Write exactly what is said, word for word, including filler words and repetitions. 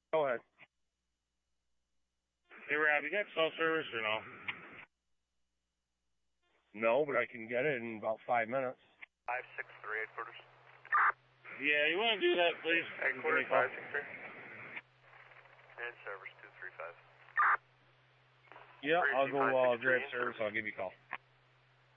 Go ahead. Hey, Rob, you got cell service or no? No, but I can get it in about five minutes. Five six three eight quarters. Yeah, you want to do that, please? Eight quarters five six three. And service two three five. Yeah, I'll go uh, grab service. I'll give you a call.